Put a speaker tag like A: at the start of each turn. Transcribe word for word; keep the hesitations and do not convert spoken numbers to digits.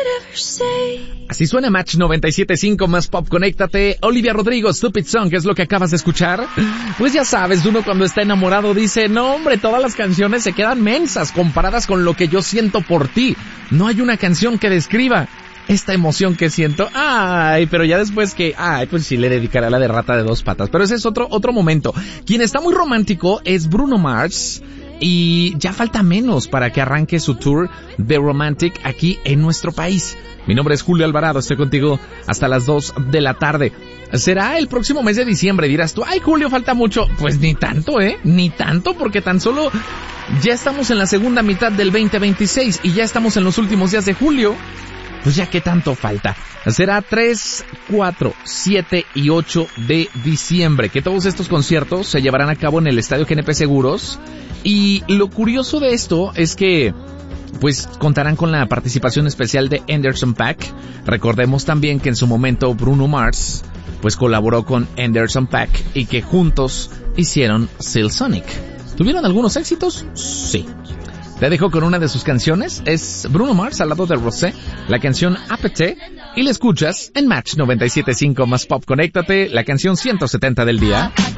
A: Así suena Match noventa y siete punto cinco más Pop. Conéctate. Olivia Rodrigo, Stupid Song, ¿qué es lo que acabas de escuchar? Pues ya sabes, uno cuando está enamorado dice, no hombre, todas las canciones se quedan mensas comparadas con lo que yo siento por ti. No hay una canción que describa esta emoción que siento. Ay, pero ya después que, ay, pues sí le dedicaré a la de Rata de Dos Patas. Pero ese es otro, otro momento. Quien está muy romántico es Bruno Mars. Y ya falta menos para que arranque su tour de Romantic aquí en nuestro país. Mi nombre es Julio Alvarado, estoy contigo hasta las dos de la tarde. Será el próximo mes de diciembre, dirás tú, ay Julio, falta mucho. Pues ni tanto, ¿eh? Ni tanto, porque tan solo ya estamos en la segunda mitad del veinte veintiséis y ya estamos en los últimos días de julio. Pues ya que tanto falta. Será tres, cuatro, siete y ocho de diciembre, que todos estos conciertos se llevarán a cabo en el Estadio G N P Seguros. Y lo curioso de esto es que pues contarán con la participación especial de Anderson .Paak. Recordemos también que en su momento Bruno Mars pues colaboró con Anderson .Paak y que juntos hicieron Silk Sonic. ¿Tuvieron algunos éxitos? Sí. Te dejo con una de sus canciones, es Bruno Mars al lado de Rosé, la canción Apete, y la escuchas en Match noventa y siete punto cinco más Pop. Conéctate, la canción ciento setenta del día.